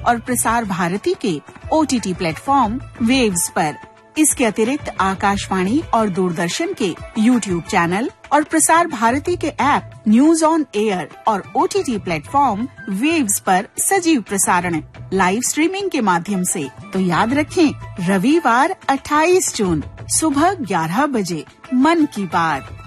और प्रसार भारती के OTT platform waves पर। इसके अतिरिक्त आकाशवाणी और दूरदर्शन के YouTube चैनल और प्रसार भारती के ऐप न्यूज ऑन एयर और OTT प्लेटफॉर्म वेव्स पर सजीव प्रसारण लाइव स्ट्रीमिंग के माध्यम से। तो याद रखें, रविवार 28 जून सुबह 11 बजे मन की बात।